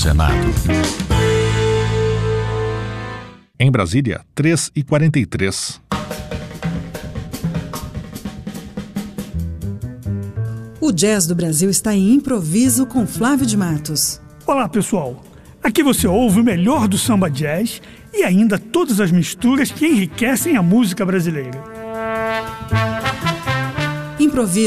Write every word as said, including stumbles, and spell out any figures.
Senado. Em Brasília, três e quarenta e três. O Jazz do Brasil está em improviso com Flávio de Matos. Olá, pessoal. Aqui você ouve o melhor do samba jazz e ainda todas as misturas que enriquecem a música brasileira. Improviso.